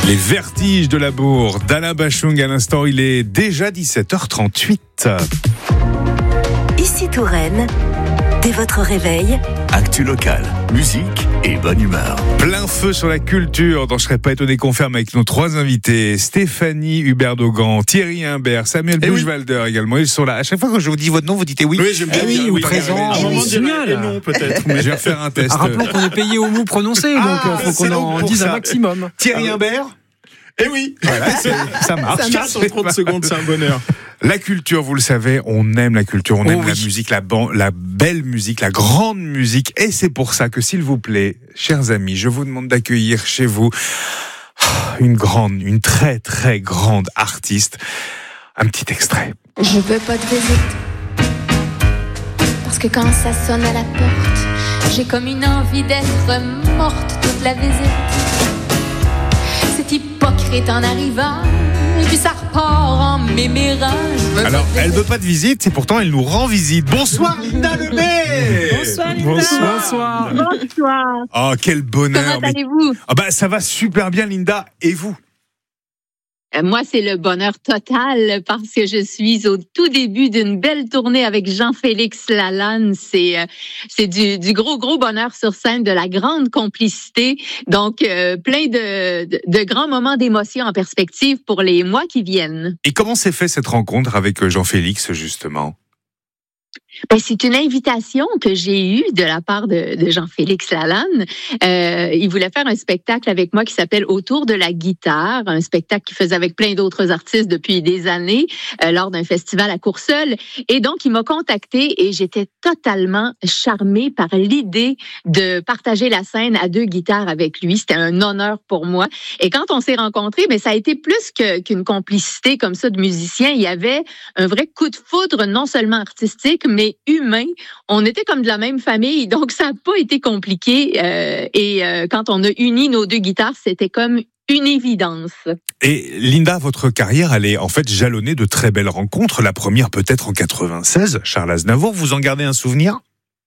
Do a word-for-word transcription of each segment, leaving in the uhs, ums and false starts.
Les vertiges de l'amour d'Alain Bachung. À l'instant, il est déjà dix-sept heures trente-huit. Ici Touraine, dès votre réveil, actu local, musique et bonne humeur. Plein feu sur la culture, dont je serais pas étonné qu'on ferme avec nos trois invités. Stéphanie Hubert-Dogan, Thierry Imbert, Samuel Eh Buchwalder oui. également. Ils sont là. À chaque fois que je vous dis votre nom, vous dites oui. Oui, j'aime bien eh dire oui, oui. Présent. À un moment, génial. non, peut-être. Mais je vais faire un test. Rappelons qu'on est payé au mot prononcé, donc il Ah, faut qu'on en dise un maximum. Thierry Imbert. Eh oui, voilà, ça marche. Ça marche en trente secondes, c'est un bonheur. La culture, vous le savez, on aime la culture, on oh aime oui. la musique, la, ban- la belle musique, la grande musique. Et c'est pour ça que, s'il vous plaît, chers amis, je vous demande d'accueillir chez vous une grande, une très très grande artiste. Un petit extrait. Je veux pas de visite, parce que quand ça sonne à la porte, j'ai comme une envie d'être morte toute la visite. C'est hypocrite en arrivant, et puis ça repart en m'émérant. Alors, elle veut pas de visite, c'est pourtant elle nous rend visite. Bonsoir Linda Lemay. Bonsoir Linda. Bonsoir. Bonsoir. Bonsoir. Oh, quel bonheur. Comment allez-vous? Ah bah, ça va super bien Linda, et vous? Moi, c'est le bonheur total parce que je suis au tout début d'une belle tournée avec Jean-Félix Lalanne. C'est, euh, c'est du, du gros, gros bonheur sur scène, de la grande complicité. Donc, euh, plein de, de, de grands moments d'émotion en perspective pour les mois qui viennent. Et comment s'est fait cette rencontre avec Jean-Félix, justement? Ben, c'est une invitation que j'ai eue de la part de, de Jean-Félix Lalanne. Euh, il voulait faire un spectacle avec moi qui s'appelle Autour de la guitare, un spectacle qu'il faisait avec plein d'autres artistes depuis des années euh, lors d'un festival à Courseulles. Et donc, il m'a contactée et j'étais totalement charmée par l'idée de partager la scène à deux guitares avec lui. C'était un honneur pour moi. Et quand on s'est rencontrés, ben, ça a été plus que, qu'une complicité comme ça de musiciens. Il y avait un vrai coup de foudre, non seulement artistique, mais humain. On était comme de la même famille, donc ça n'a pas été compliqué. Euh, et euh, quand on a uni nos deux guitares, c'était comme une évidence. Et Linda, votre carrière, elle est en fait jalonnée de très belles rencontres. La première peut-être en quatre-vingt-seize, Charles Aznavour. Vous en gardez un souvenir?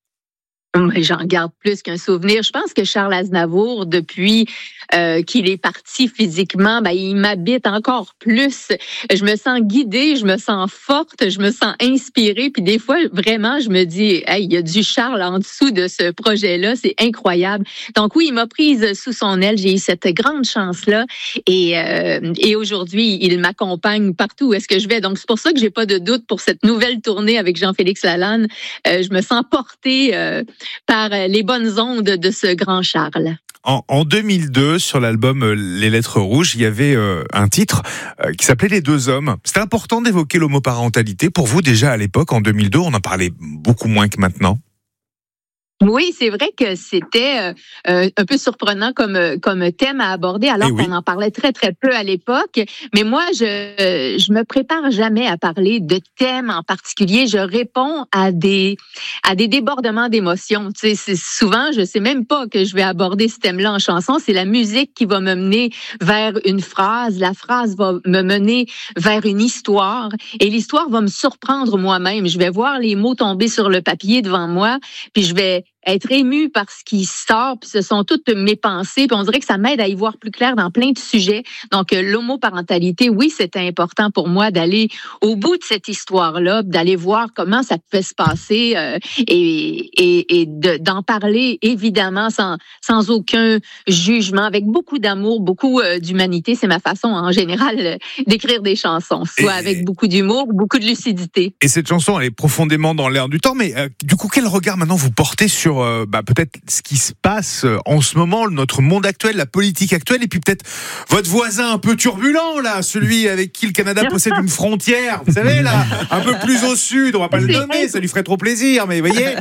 J'en garde plus qu'un souvenir. Je pense que Charles Aznavour, depuis euh, qu'il est parti physiquement, ben, il m'habite encore plus. Je me sens guidée, je me sens forte, je me sens inspirée. Puis des fois, vraiment, je me dis, hey, il y a du Charles en dessous de ce projet-là. C'est incroyable. Donc oui, il m'a prise sous son aile. J'ai eu cette grande chance-là. Et, euh, et aujourd'hui, il m'accompagne partout où est-ce que je vais. Donc c'est pour ça que j'ai pas de doute pour cette nouvelle tournée avec Jean-Félix Lalanne. Euh, je me sens portée euh, par les bonnes ondes de ce grand Charles. En, en deux mille deux, sur l'album Les Lettres Rouges, il y avait euh, un titre euh, qui s'appelait Les Deux Hommes. C'était important d'évoquer l'homoparentalité. Pour vous, déjà à l'époque, en deux mille deux, on en parlait beaucoup moins que maintenant. Oui, c'est vrai que c'était euh, un peu surprenant comme comme thème à aborder, alors oui. qu'on en parlait très très peu à l'époque. Mais moi, je je me prépare jamais à parler de thèmes en particulier. Je réponds à des à des débordements d'émotions. Tu sais, c'est souvent, je sais même pas que je vais aborder ce thème-là en chanson. C'est la musique qui va me mener vers une phrase. La phrase va me mener vers une histoire, et l'histoire va me surprendre moi-même. Je vais voir les mots tomber sur le papier devant moi, puis je vais être émue par ce qui sort, puis ce sont toutes mes pensées, puis on dirait que ça m'aide à y voir plus clair dans plein de sujets. Donc, l'homoparentalité, oui, c'était important pour moi d'aller au bout de cette histoire-là, d'aller voir comment ça pouvait se passer euh, et, et, et de, d'en parler, évidemment, sans, sans aucun jugement, avec beaucoup d'amour, beaucoup euh, d'humanité. C'est ma façon, en général, euh, d'écrire des chansons, soit et, avec beaucoup d'humour, beaucoup de lucidité. Et cette chanson, elle est profondément dans l'air du temps, mais euh, du coup, quel regard maintenant vous portez sur Sur, euh, bah, peut-être ce qui se passe en ce moment, notre monde actuel, la politique actuelle, et puis peut-être votre voisin un peu turbulent, là, celui avec qui le Canada possède une frontière, vous savez, là, un peu plus au sud, on va pas le nommer, ça lui ferait trop plaisir, mais vous voyez.